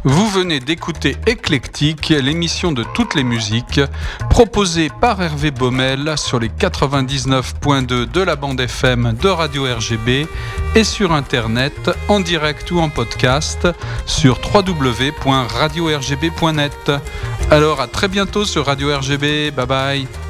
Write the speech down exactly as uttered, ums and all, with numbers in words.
Vous venez d'écouter Éclectique, l'émission de toutes les musiques, proposée par Hervé Baumel sur les quatre-vingt-dix-neuf point deux de la bande F M de Radio R G B et sur Internet, en direct ou en podcast, sur w w w point radio r g b point net. Alors à très bientôt sur Radio R G B, bye bye.